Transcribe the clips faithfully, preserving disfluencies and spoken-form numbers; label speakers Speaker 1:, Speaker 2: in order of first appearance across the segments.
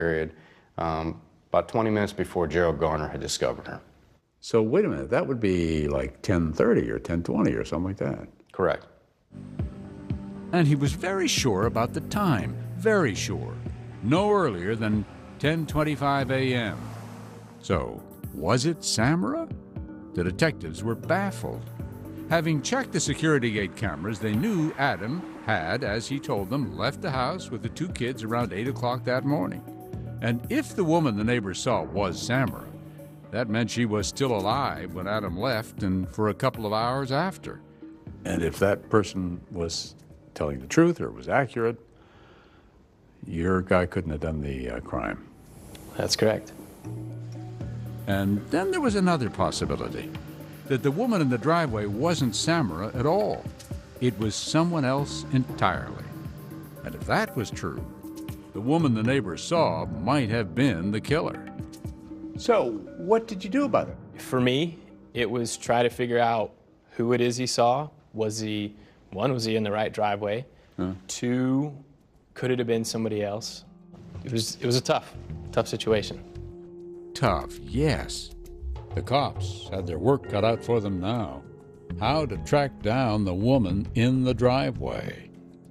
Speaker 1: period, um, about twenty minutes before Gerald Garner had discovered her.
Speaker 2: So wait a minute, that would be like ten thirty or ten twenty or something like that.
Speaker 1: Correct.
Speaker 3: And he was very sure about the time, very sure. No earlier than ten twenty-five a m So, was it Samara? The detectives were baffled. Having checked the security gate cameras, they knew Adam had, as he told them, left the house with the two kids around eight o'clock that morning. And if the woman the neighbors saw was Samara, that meant she was still alive when Adam left and for a couple of hours after.
Speaker 2: And if that person was telling the truth or was accurate, your guy couldn't have done the uh, crime.
Speaker 4: That's correct.
Speaker 3: And then there was another possibility, that the woman in the driveway wasn't Samara at all. It was someone else entirely. And if that was true, the woman the neighbors saw might have been the killer.
Speaker 2: So, what did you do about it?
Speaker 4: For me, it was try to figure out who it is he saw. Was he, one, was he in the right driveway?
Speaker 2: Huh.
Speaker 4: Two, could it have been somebody else? It was, it was a tough, tough situation.
Speaker 3: Tough, yes. The cops had their work cut out for them now. How to track down the woman in the driveway.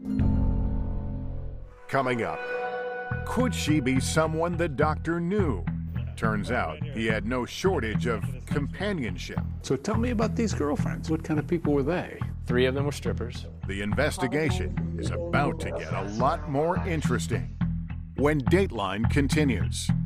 Speaker 5: Coming up, could she be someone the doctor knew? Turns out he had no shortage of companionship.
Speaker 2: So tell me about these girlfriends. What kind of people were they?
Speaker 4: Three of them were strippers.
Speaker 5: The investigation is about to get a lot more interesting when Dateline continues.